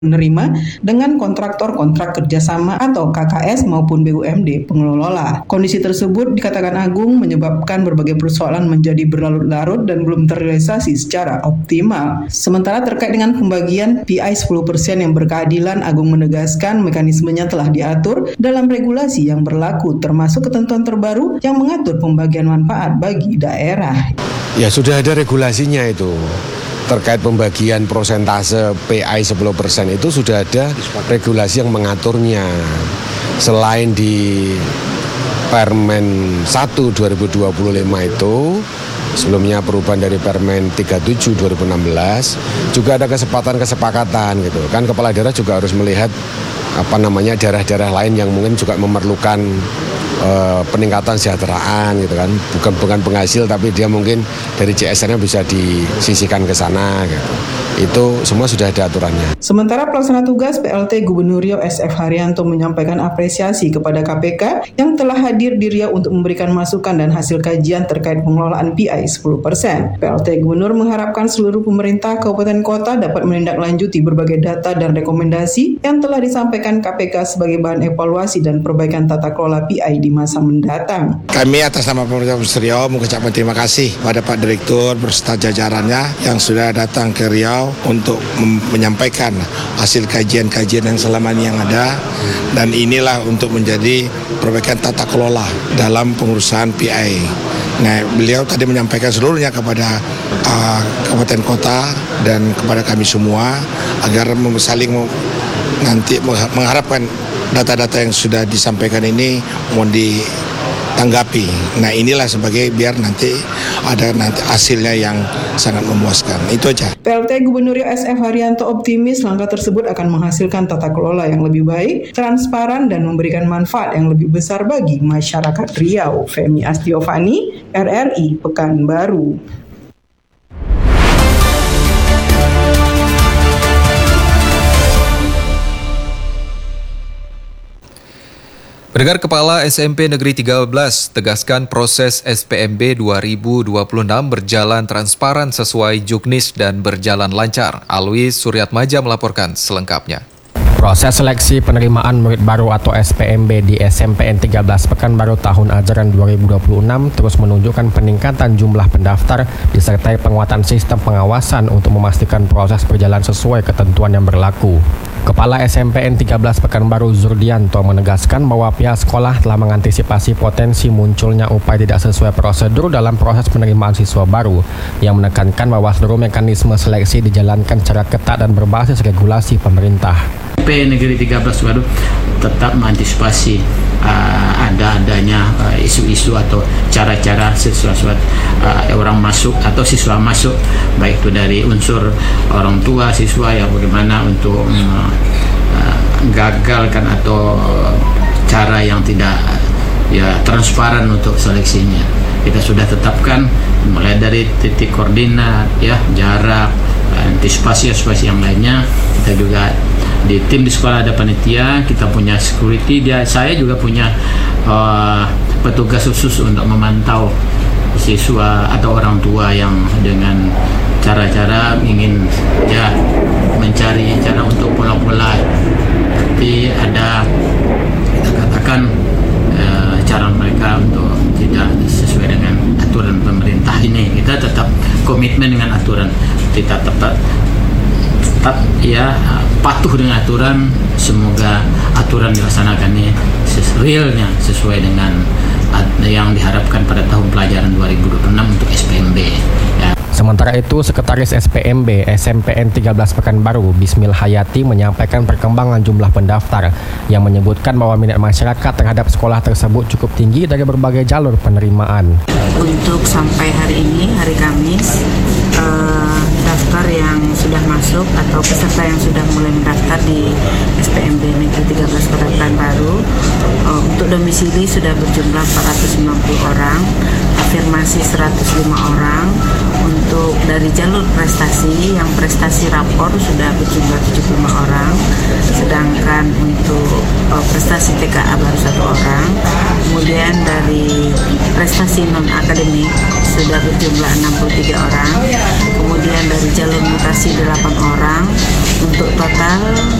menerima dengan kontraktor kerjasama atau KKS maupun BUMD pengelola. Kondisi tersebut dikatakan Agung menyebabkan berbagai persoalan menjadi berlarut-larut dan belum terrealisasi secara optimal. Sementara terkait dengan pembagian PI 10% yang berkeadilan, Agung menegaskan mekanismenya telah diatur dalam regulasi yang berlaku, termasuk ketentuan terbaru yang mengatur pembagian manfaat bagi daerah. Ya sudah ada regulasinya itu. Terkait pembagian prosentase PI 10% itu sudah ada regulasi yang mengaturnya. Selain di Permen 1 2025 itu, sebelumnya perubahan dari Permen 37 2016, juga ada kesepakatan gitu. Kan kepala daerah juga harus melihat daerah-daerah lain yang mungkin juga memerlukan peningkatan kesejahteraan gitu kan, bukan penghasil tapi dia mungkin dari CSR-nya bisa disisihkan ke sana gitu. Itu semua sudah ada aturannya. Sementara pelaksana tugas PLT Gubernur Riau SF Haryanto menyampaikan apresiasi kepada KPK yang telah hadir di Riau untuk memberikan masukan dan hasil kajian terkait pengelolaan PI 10%. PLT Gubernur mengharapkan seluruh pemerintah kabupaten kota dapat menindaklanjuti berbagai data dan rekomendasi yang telah disampaikan KPK sebagai bahan evaluasi dan perbaikan tata kelola PI di masa mendatang. Kami atas nama pemerintah Provinsi Riau mengucapkan terima kasih pada Pak Direktur beserta jajarannya yang sudah datang ke Riau untuk menyampaikan hasil kajian-kajian yang selama ini yang ada, dan inilah untuk menjadi perbaikan tata kelola dalam pengurusan PI. Nah, beliau tadi menyampaikan seluruhnya kepada kabupaten kota dan kepada kami semua agar saling nanti mengharapkan data-data yang sudah disampaikan ini mohon ditanggapi. Nah, inilah sebagai biar nanti ada hasilnya yang sangat memuaskan. Itu aja. PLT Gubernur Riau SF Haryanto optimis langkah tersebut akan menghasilkan tata kelola yang lebih baik, transparan, dan memberikan manfaat yang lebih besar bagi masyarakat Riau. Femi Astiovani, RRI Pekanbaru. Pendengar, Kepala SMP Negeri 13 tegaskan proses SPMB 2026 berjalan transparan sesuai juknis dan berjalan lancar. Alwi Suryatmaja melaporkan selengkapnya. Proses seleksi penerimaan murid baru atau SPMB di SMPN 13 Pekanbaru tahun ajaran 2026 terus menunjukkan peningkatan jumlah pendaftar disertai penguatan sistem pengawasan untuk memastikan proses berjalan sesuai ketentuan yang berlaku. Kepala SMPN 13 Pekanbaru Zurdianto menegaskan bahwa pihak sekolah telah mengantisipasi potensi munculnya upaya tidak sesuai prosedur dalam proses penerimaan siswa baru, yang menekankan bahwa seluruh mekanisme seleksi dijalankan secara ketat dan berbasis regulasi pemerintah. SMP Negeri 13 baru tetap mengantisipasi adanya isu-isu atau cara-cara orang masuk atau siswa masuk, baik itu dari unsur orang tua siswa ya, bagaimana untuk gagalkan atau cara yang tidak transparan untuk seleksinya. Kita sudah tetapkan mulai dari titik koordinat, jarak, antisipasi yang lainnya. Kita juga di tim di sekolah ada panitia, kita punya security, saya juga punya petugas khusus untuk memantau siswa atau orang tua yang dengan cara-cara ingin mencari cara untuk pola-pola, tapi ada kita katakan cara mereka untuk tidak sesuai dengan aturan pemerintah ini. Kita tetap komitmen dengan aturan, kita tetap patuh dengan aturan. Semoga aturan dilaksanakan ini realnya sesuai dengan yang diharapkan pada tahun pelajaran 2026 untuk SPMB. Sementara itu, Sekretaris SPMB SMPN 13 Pekanbaru, Bismil Hayati, menyampaikan perkembangan jumlah pendaftar yang menyebutkan bahwa minat masyarakat terhadap sekolah tersebut cukup tinggi dari berbagai jalur penerimaan. Untuk sampai hari ini, hari Kamis, daftar yang sudah masuk atau peserta yang sudah mulai mendaftar di SPMB Negeri 13 Kota Pekanbaru, untuk domisili sudah berjumlah 490 orang, afirmasi 105 orang. Untuk dari jalur prestasi, yang prestasi rapor sudah berjumlah 75 orang, sedangkan untuk prestasi TKA baru 1 orang. Kemudian dari prestasi non-akademik sudah berjumlah 63 orang. Kemudian dari jalur mutasi 8 orang. Untuk total